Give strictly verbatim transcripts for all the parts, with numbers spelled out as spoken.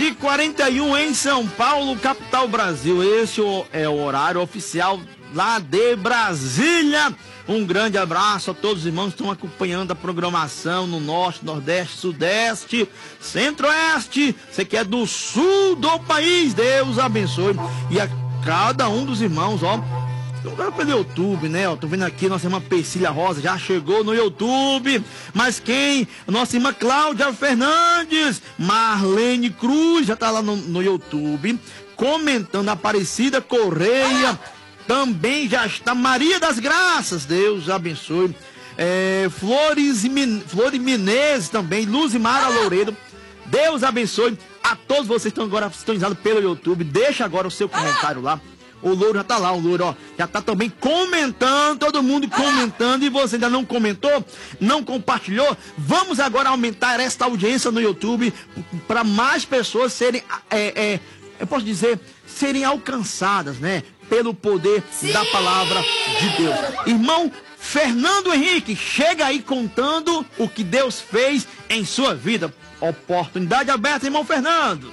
e quarenta e um em São Paulo, capital Brasil. Esse é o horário oficial lá de Brasília. Um grande abraço a todos os irmãos que estão acompanhando a programação no Norte, Nordeste, Sudeste, Centro-Oeste. Você que é do Sul do país, Deus abençoe. E a cada um dos irmãos, ó. Eu quero pelo YouTube, né? Eu tô vendo aqui, nossa irmã Persília Rosa já chegou no YouTube. Mas quem? Nossa irmã Cláudia Fernandes, Marlene Cruz, já tá lá no, no YouTube, comentando. Aparecida Correia, também já está. Maria das Graças, Deus abençoe. É, Flores, Min, Flores Menezes também, Luzimara Loureiro, Deus abençoe. A todos vocês que estão agora sintonizados pelo YouTube, deixa agora o seu comentário lá. O Louro já tá lá, o Louro, ó, já tá também comentando, todo mundo comentando, e você ainda não comentou, não compartilhou. Vamos agora aumentar esta audiência no YouTube para mais pessoas serem, é, é, eu posso dizer, serem alcançadas, né, pelo poder Sim. da palavra de Deus. Irmão Fernando Henrique, chega aí contando o que Deus fez em sua vida. Oportunidade aberta, irmão Fernando.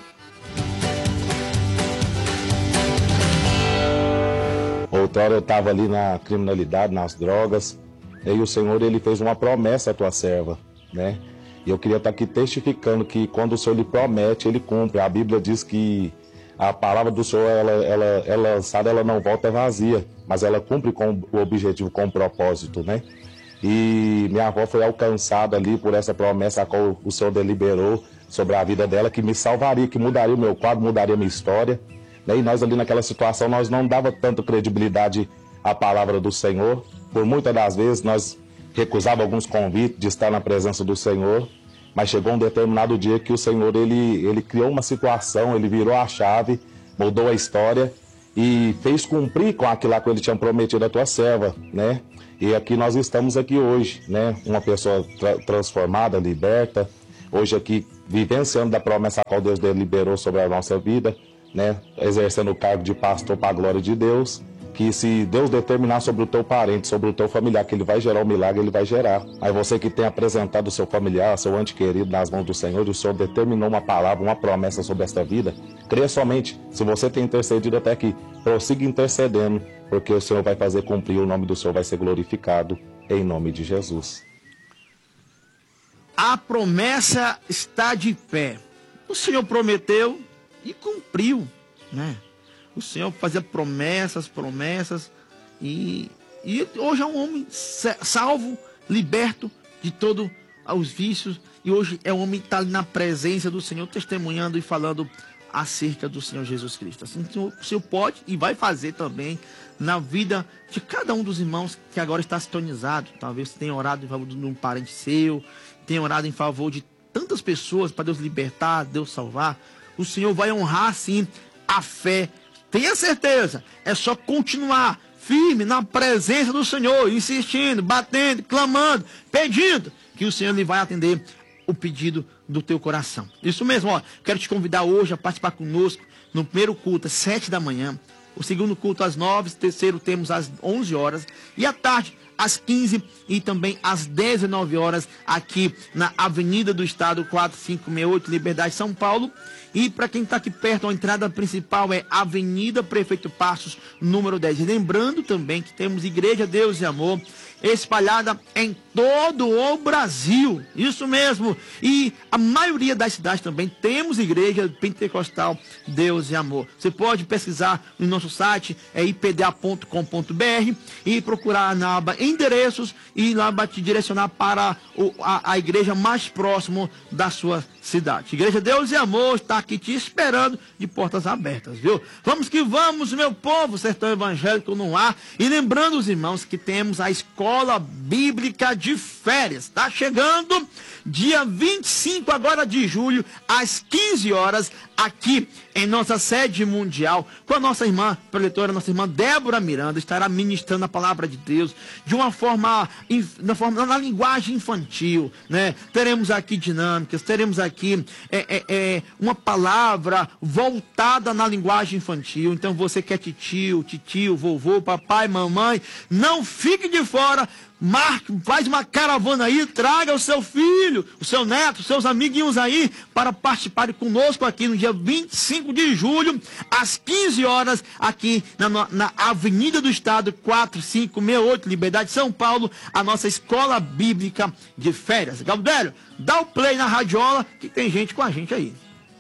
Outrora eu estava ali na criminalidade, nas drogas, e o Senhor, ele fez uma promessa à tua serva, né? E eu queria estar aqui testificando que quando o Senhor lhe promete, ele cumpre. A Bíblia diz que a palavra do Senhor, ela, ela, ela lançada, ela não volta vazia, mas ela cumpre com o objetivo, com o propósito, né? E minha avó foi alcançada ali por essa promessa a qual o Senhor deliberou sobre a vida dela, que me salvaria, que mudaria o meu quadro, mudaria a minha história. E nós ali naquela situação, nós não dava tanto credibilidade à palavra do Senhor. Por muitas das vezes nós recusava alguns convites de estar na presença do Senhor, mas chegou um determinado dia que o Senhor, ele, ele criou uma situação, ele virou a chave, mudou a história e fez cumprir com aquilo que ele tinha prometido à tua serva, né? E aqui nós estamos aqui hoje, né? Uma pessoa tra- transformada, liberta, hoje aqui vivenciando da promessa a qual Deus deliberou sobre a nossa vida, né, exercendo o cargo de pastor para a glória de Deus, que se Deus determinar sobre o teu parente, sobre o teu familiar, que ele vai gerar um milagre, ele vai gerar. Aí você que tem apresentado o seu familiar, seu ente querido nas mãos do Senhor, e o Senhor determinou uma palavra, uma promessa sobre esta vida, creia somente. Se você tem intercedido até aqui, prossiga intercedendo, porque o Senhor vai fazer cumprir, o nome do Senhor vai ser glorificado, em nome de Jesus. A promessa está de pé. O Senhor prometeu e cumpriu, né? O Senhor fazia promessas, promessas, e, e hoje é um homem salvo, liberto de todos os vícios, e hoje é um homem que está na presença do Senhor, testemunhando e falando acerca do Senhor Jesus Cristo. Assim, o Senhor pode e vai fazer também na vida de cada um dos irmãos que agora está sintonizado. Talvez tenha orado em favor de um parente seu, tenha orado em favor de tantas pessoas para Deus libertar, Deus salvar. O Senhor vai honrar, sim, a fé. Tenha certeza. É só continuar firme na presença do Senhor, insistindo, batendo, clamando, pedindo, que o Senhor lhe vai atender o pedido do teu coração. Isso mesmo, ó. Quero te convidar hoje a participar conosco no primeiro culto às sete da manhã. O segundo culto às nove, o terceiro temos às onze horas. E à tarde, às quinze e também às dezenove horas, aqui na Avenida do Estado, quatro cinco seis oito, Liberdade, São Paulo. E para quem está aqui perto, a entrada principal é Avenida Prefeito Passos, número dez. E lembrando também que temos Igreja Deus e Amor espalhada em todo o Brasil. Isso mesmo. E a maioria das cidades também temos Igreja Pentecostal Deus e Amor. Você pode pesquisar no nosso site, é i p d a ponto com ponto b r, e procurar na aba endereços, e lá vai te direcionar para o, a, a igreja mais próxima da sua cidade. Igreja Deus e Amor está aqui te esperando de portas abertas, viu? Vamos que vamos, meu povo, sertão evangélico no ar. E lembrando os irmãos que temos a Escola Bíblica de Férias. Está chegando dia vinte e cinco agora de julho, às quinze horas, aqui em nossa sede mundial, com a nossa irmã preletora, nossa irmã Débora Miranda, estará ministrando a palavra de Deus de uma forma, na, forma, na linguagem infantil, né? Teremos aqui dinâmicas, teremos aqui é, é, é, uma palavra voltada na linguagem infantil. Então você que é titio, titio, vovô, papai, mamãe, não fique de fora. marque, faz uma caravana aí, traga o seu filho, o seu neto, os seus amiguinhos aí para participarem conosco aqui no dia vinte e cinco de julho, às quinze horas, aqui na, na Avenida do Estado, quatro cinco seis oito, Liberdade, São Paulo, a nossa escola bíblica de férias. Gaudério, dá o play na radiola que tem gente com a gente aí.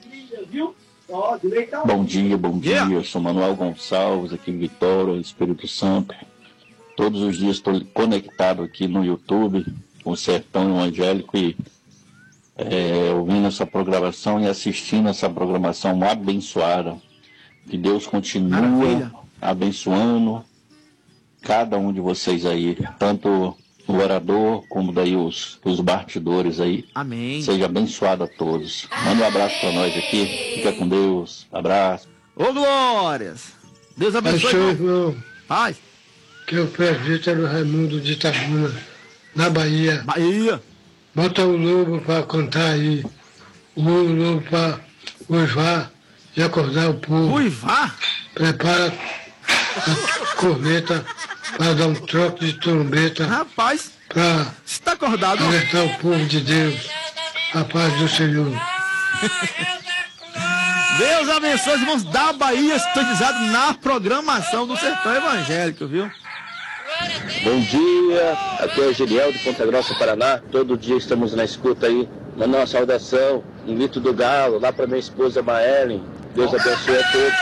Bom dia, bom dia. Yeah. Eu sou Manuel Gonçalves, aqui em Vitória, Espírito Santo. Todos os dias estou conectado aqui no YouTube com o Sertão Evangélico e é, ouvindo essa programação e assistindo essa programação abençoada. Que Deus continue Maravilha. abençoando cada um de vocês aí, tanto o orador como daí os, os bastidores aí. Amém. Seja abençoado a todos. Manda um abraço para nós aqui. Fica com Deus. Abraço. Ô, glórias. Deus abençoe. Paz. Que é o presbítero Raimundo de Itabuna, na Bahia. Bahia. Bota o lobo para cantar aí. O lobo para uivar e acordar o povo. Uivar? Prepara a corneta para dar um troco de trombeta. Rapaz, para está acordado? Alertar o povo de Deus. A paz do Senhor. Deus abençoe os irmãos da Bahia, sintonizados na programação do Sertão Evangélico, viu? Bom dia, aqui é o Giliel de Ponta Grossa, Paraná. Todo dia estamos na escuta aí. Mandar uma saudação, um grito do galo, lá para minha esposa Maellen. Deus abençoe a todos.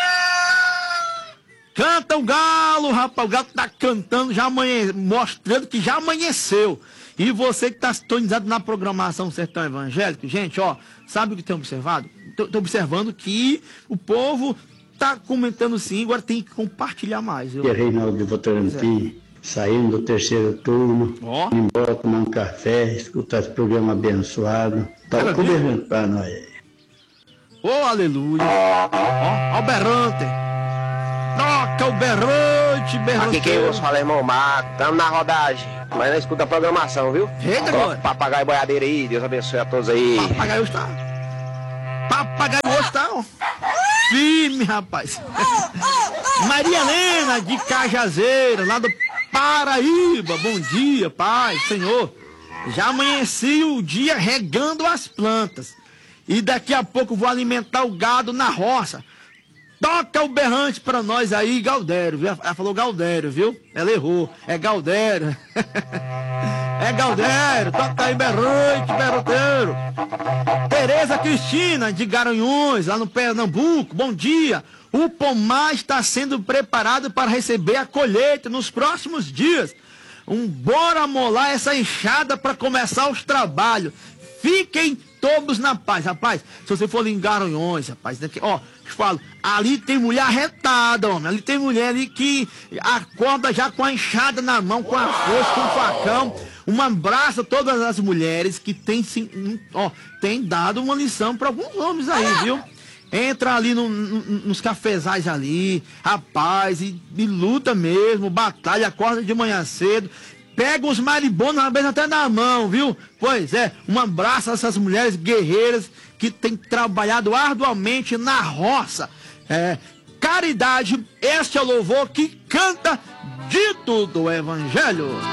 Canta o galo, rapaz, o galo tá cantando, já amanhe... mostrando que já amanheceu. E você que está sintonizado na programação Sertão Evangélico, gente, ó, sabe o que tem observado? Estou observando que o povo tá comentando sim, agora tem que compartilhar mais. Aqui é Reinaldo de Votorantim, saindo do terceiro turno, ó, indo embora tomar um café, escutar esse programa abençoado. Tá conversando para nós aí. Ô, oh, aleluia. Ó, ó, o berrante. Toca o berrante, berrante. Aqui quem vos fala, irmão Marco, estamos na rodagem, mas não escuta a programação, viu? Eita, agora. Papagaio boiadeiro aí, Deus abençoe a todos aí. Papagaio está. Papagaio hoje tá, ó. Firme, rapaz. Maria Helena de Cajazeira, lá do Paraíba. Bom dia, Pai, Senhor. Já amanheci o dia regando as plantas. E daqui a pouco vou alimentar o gado na roça. Toca o berrante pra nós aí, Gaudério, viu? Ela falou Gaudério, viu? Ela errou. É Gaudério. É Gaudério, toca aí berrante, berroteiro. Tereza Cristina de Garanhuns, lá no Pernambuco, bom dia. O pomar está sendo preparado para receber a colheita nos próximos dias. Um bora molar essa enxada para começar os trabalhos. Fiquem todos na paz, rapaz. Se você for ali em Garanhuns, rapaz, daqui, ó, eu falo, ali tem mulher arretada, homem. Ali tem mulher ali que acorda já com a enxada na mão, com a foice, com o facão. Um abraço a todas as mulheres que tem, sim, ó, tem dado uma lição para alguns homens aí, viu? Entra ali no, no, nos cafezais ali, rapaz, e, e luta mesmo, batalha, acorda de manhã cedo. Pega os maribonos, às vezes até na mão, viu? Pois é, um abraço a essas mulheres guerreiras que têm trabalhado arduamente na roça. É, caridade, este é o louvor que canta dito do Evangelho.